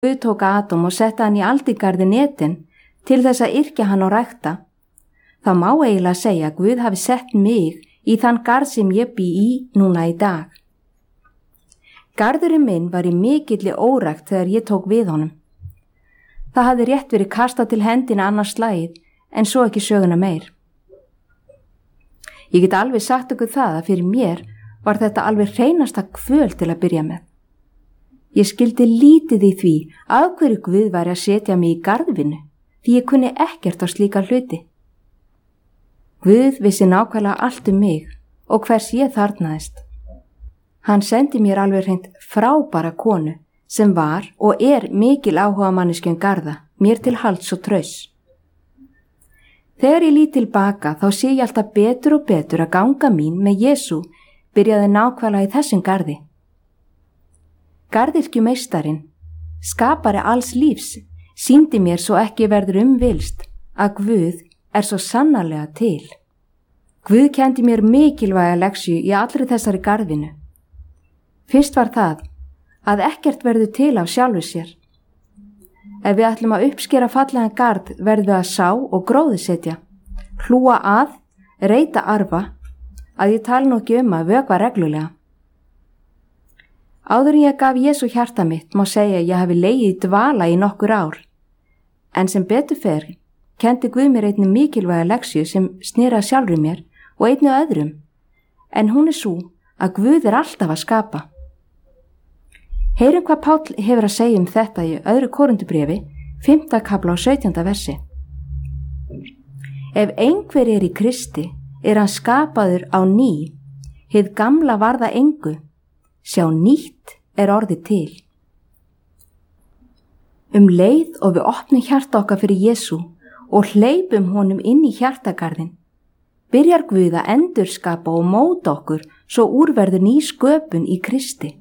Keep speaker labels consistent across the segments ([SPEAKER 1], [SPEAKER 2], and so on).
[SPEAKER 1] Guð tók Adam og setti hann í aldingarðinn Eden til þess að yrkja hann og rækta. Það má eiginlega segja að Guð hafi sett mig í þann garð sem ég bý í núna í dag. Garðurinn minn var í mikilli órækt þegar ég tók við honum. Það hafði rétt verið kastað til hendina annars slagið en svo ekki söguna meir. Ég get alveg sagt ykkur það að fyrir mér var þetta alveg hreinasta kvöl til að byrja með. Ég skildi lítið í því af hverju Guð væri að setja mig í garðvinnu því ég kunni ekkert á slíka hluti. Guð vissi nákvæmlega allt mig og hvers ég þarfnaðist. Hann sendi mér alveg hreint frábæra konu sem var og mikil áhugamanneskju garða, mér til halds og trausts. Þegar ég lít tilbaka þá sé ég alltaf betur og betur að ganga mín með Jesú byrjaði nákvæmlega í þessum garði. Garðyrkjumeistarinn, skapari alls lífs, sýndi mér svo ekki verður vilst að Guð svo sannarlega til. Guð kenndi mér mikilvæga leksju í allri þessari garðvinnu. Fyrst var það að ekkert verður til af sjálfu sér. Ef við ætlum að uppskera fallegan garð verðum við að sá og gróðursetja, hlúa að, reyta arfa, að ég tali nú ekki að vökva reglulega. Áður en ég gaf Jesú hjarta mitt má segja að ég hafi legið í dvala í nokkur ár, en sem betur fer kenndi Guð mér einnig mikilvæga leksju sem sneri að sjálfri mér og einnig öðrum, en hún sú að Guð alltaf að skapa. Heyrum hvað Páll hefur að segja þetta í 2. Korintubréfi, 5. kafla og 17. versi. Ef einhver í Kristi hann skapaður á ný, hið gamla varða engu, sjá nýtt orðið til. Leið og við opnum hjarta okkar fyrir Jesú og hleypum honum inn í hjartagarðin, byrjar Guð að endurskapa og móta okkur svo úrverður ný sköpun í Kristi.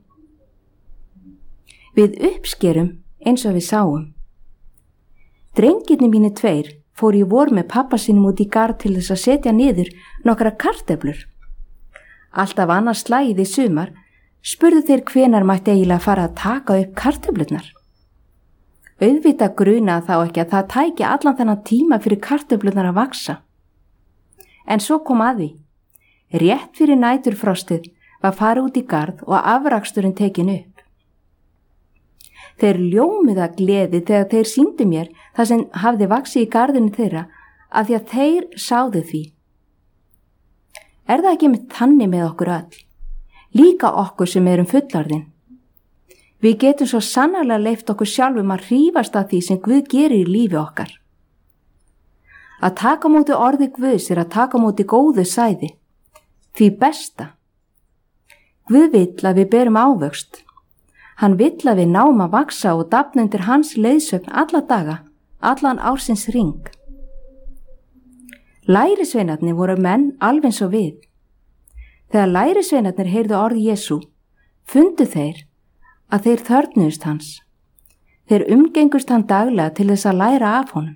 [SPEAKER 1] Við uppskerum eins og við sáum. Drengirnir mínir 2 fóru í vor með pappa sínum út í garð til þess að setja niður nokkra kartöflur. Alltaf annars slagið í sumar spurðu þeir hvenær mætti eiginlega fara að taka upp kartöflurnar. Auðvitað grunaði þá ekki að það tæki allan þennan tíma fyrir kartöflurnar að vaksa. En svo kom að því. Rétt fyrir næturfrostið var farið út í garð og afraksturinn tekin upp. Þeir ljómuðu af gleði þegar þeir sýndu mér það sem hafði vaxið í garðinu þeirra af því að þeir sáðu því. Það ekki með þannig með okkur öll? Líka okkur sem erum fullorðin. Við getum svo sannarlega leyft okkur sjálfum að hrífast af því sem Guð gerir í lífi okkar. Að taka á móti orði Guðs að taka á móti góðu sæði. Því besta. Guð vill að við berum ávöxt. Hann vill að við náum að vaksa og dafna undir hans leiðsögn alla daga, allan ársins hring. Lærisveinarnir voru menn alveg eins og við. Þegar lærisveinarnir heyrðu orð Jesú, fundu þeir að þeir þörfnuðust hans. Þeir umgengust hann daglega til þess að læra af honum.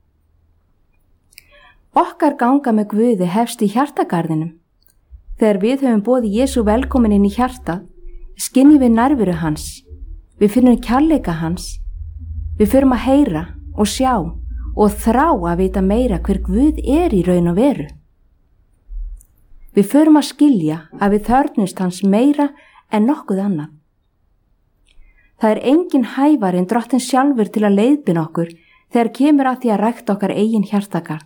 [SPEAKER 1] Okkar ganga með Guði hefst í hjartagarðinum. Þegar við höfum boðið Jesú velkomin inn í hjartað, skynjum við nærveru hans, við finnum kærleika hans, við förum að heyra og sjá og þrá að vita meira hver Guð í raun og veru. Við förum að skilja að við þörfnumst hans meira en nokkuð annað. Það engin hæfari en Drottinn sjálfur til að leiðbeina okkur þegar kemur að því að rækta okkar eigin hjartagarð.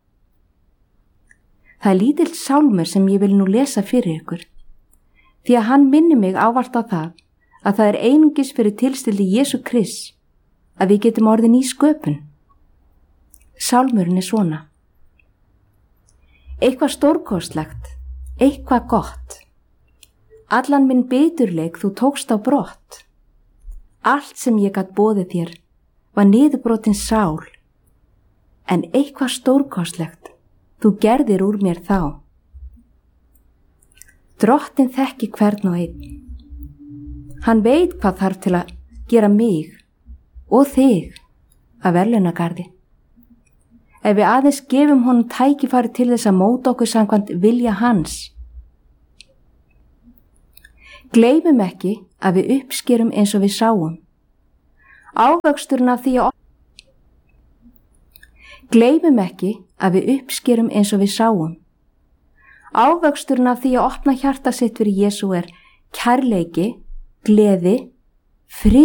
[SPEAKER 1] Það lítill sálmur sem ég vil nú lesa fyrir ykkur. Því að hann minnir mig ávallt á það að það einungis fyrir tilstilli Jesú Krists að við getum orðið ný sköpun. Sálmurinn svona. Eitthvað stórkostlegt, eitthvað gott. Allan minn biturleik þú tókst á brott. Allt sem ég gat boðið þér var niðurbrotin sál. En eitthvað stórkostlegt þú gerðir úr mér þá. Drottinn þekki hvern og einn. Hann veit hvað þarf til að gera mig og þig að verðlaunagarði. Ef við aðeins gefum honum tækifæri til þess að móta okkur samkvæmt vilja hans. Gleymum ekki að við uppskerum eins og við sáum. Ávöxturinn af því að Gleymum ekki að við uppskerum eins og við sáum. Ávöxturinn af því að opna hjarta sitt fyrir Jesú er kærleiki, gleði, friður